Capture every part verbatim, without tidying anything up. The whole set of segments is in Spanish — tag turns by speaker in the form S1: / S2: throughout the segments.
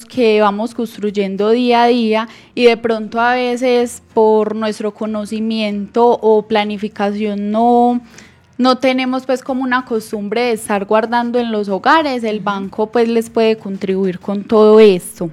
S1: que vamos construyendo día a día y de pronto a veces por nuestro conocimiento o planificación no, no tenemos pues como una costumbre de estar guardando en los hogares, el banco pues les puede contribuir con todo esto.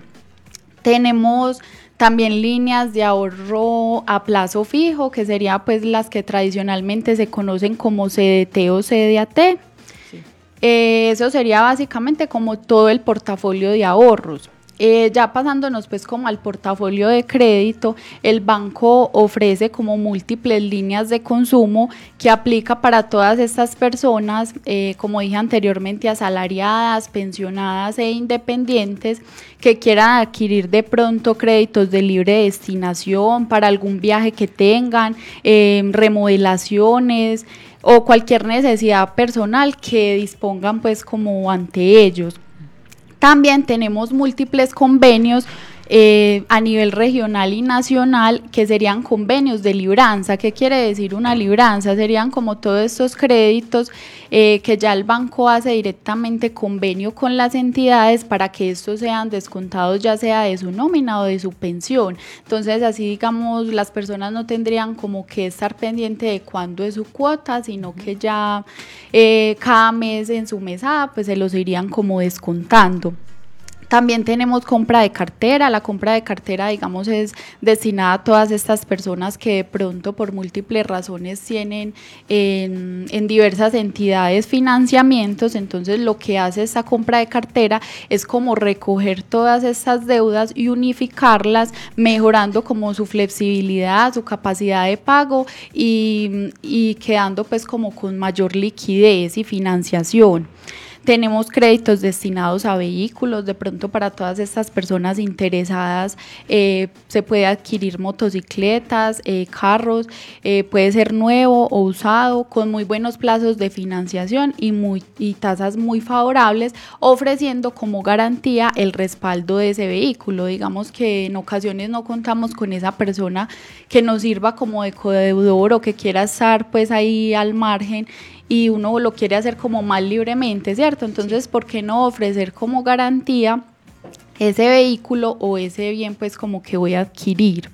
S1: Tenemos también líneas de ahorro a plazo fijo, que serían pues las que tradicionalmente se conocen como C D T o C D A T. Sí. Eh, eso sería básicamente como todo el portafolio de ahorros. Eh, ya pasándonos pues como al portafolio de crédito, el banco ofrece como múltiples líneas de consumo que aplica para todas estas personas, eh, como dije anteriormente, asalariadas, pensionadas e independientes que quieran adquirir de pronto créditos de libre destinación para algún viaje que tengan, eh, remodelaciones o cualquier necesidad personal que dispongan pues como ante ellos. También tenemos múltiples convenios eh, a nivel regional y nacional que serían convenios de libranza. ¿Qué quiere decir una libranza? Serían como todos estos créditos eh, que ya el banco hace directamente convenio con las entidades para que estos sean descontados ya sea de su nómina o de su pensión. Entonces así digamos las personas no tendrían como que estar pendiente de cuándo es su cuota, sino que ya eh, cada mes en su mesada pues se los irían como descontando. También tenemos compra de cartera. La compra de cartera, digamos, es destinada a todas estas personas que de pronto por múltiples razones tienen en, en diversas entidades financiamientos. Entonces lo que hace esta compra de cartera es como recoger todas estas deudas y unificarlas, mejorando como su flexibilidad, su capacidad de pago y, y quedando pues como con mayor liquidez y financiación. Tenemos créditos destinados a vehículos, de pronto para todas estas personas interesadas eh, se puede adquirir motocicletas, eh, carros, eh, puede ser nuevo o usado, con muy buenos plazos de financiación y, muy, y tasas muy favorables, ofreciendo como garantía el respaldo de ese vehículo. Digamos que en ocasiones no contamos con esa persona que nos sirva como de codeudor o que quiera estar pues ahí al margen y uno lo quiere hacer como más libremente, ¿cierto? Entonces, ¿por qué no ofrecer como garantía ese vehículo o ese bien pues como que voy a adquirir?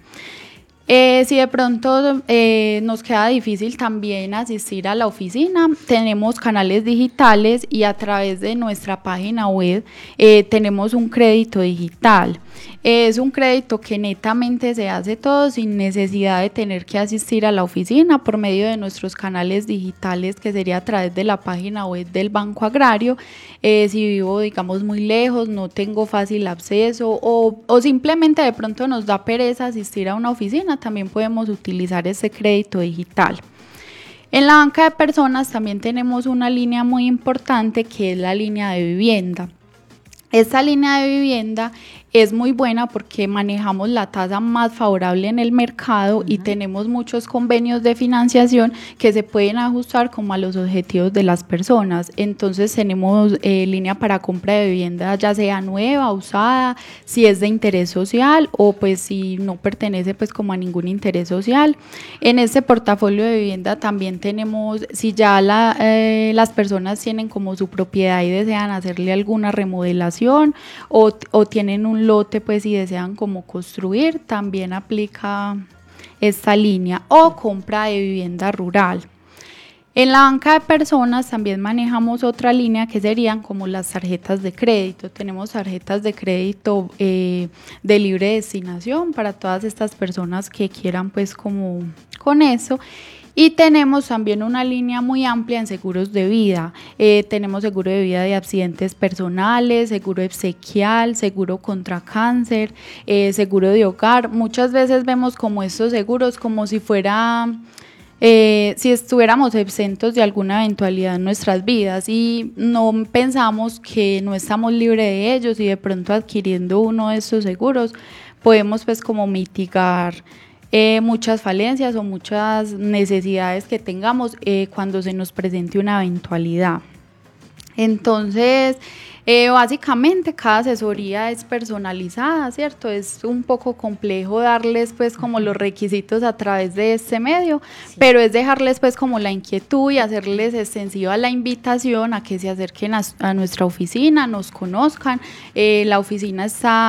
S1: Eh, si de pronto eh, nos queda difícil también asistir a la oficina, tenemos canales digitales y a través de nuestra página web eh, tenemos un crédito digital. Es un crédito que netamente se hace todo sin necesidad de tener que asistir a la oficina por medio de nuestros canales digitales, que sería a través de la página web del Banco Agrario. Eh, si vivo, digamos, muy lejos, no tengo fácil acceso o, o simplemente de pronto nos da pereza asistir a una oficina, también podemos utilizar ese crédito digital. En la banca de personas también tenemos una línea muy importante que es la línea de vivienda. Esta línea de vivienda es muy buena porque manejamos la tasa más favorable en el mercado uh-huh. y tenemos muchos convenios de financiación que se pueden ajustar como a los objetivos de las personas. Entonces tenemos eh, línea para compra de vivienda, ya sea nueva, usada, si es de interés social o pues si no pertenece pues como a ningún interés social. En este portafolio de vivienda también tenemos, si ya la, eh, las personas tienen como su propiedad y desean hacerle alguna remodelación o, o tienen un lote pues y desean como construir, también aplica esta línea, o compra de vivienda rural. En la banca de personas también manejamos otra línea que serían como las tarjetas de crédito. Tenemos tarjetas de crédito eh, de libre destinación para todas estas personas que quieran pues como con eso. Y tenemos también una línea muy amplia en seguros de vida. Eh, tenemos seguro de vida de accidentes personales, seguro obsequial, seguro contra cáncer, eh, seguro de hogar. Muchas veces vemos como estos seguros como si fuera, eh, si estuviéramos exentos de alguna eventualidad en nuestras vidas y no pensamos que no estamos libres de ellos y de pronto adquiriendo uno de estos seguros podemos pues como mitigar Eh, muchas falencias o muchas necesidades que tengamos eh, cuando se nos presente una eventualidad. Entonces, eh, básicamente cada asesoría es personalizada, ¿cierto? Es un poco complejo darles pues como los requisitos a través de este medio, sí. pero es dejarles pues como la inquietud y hacerles extensiva la invitación a que se acerquen a, a nuestra oficina, nos conozcan. Eh, la oficina está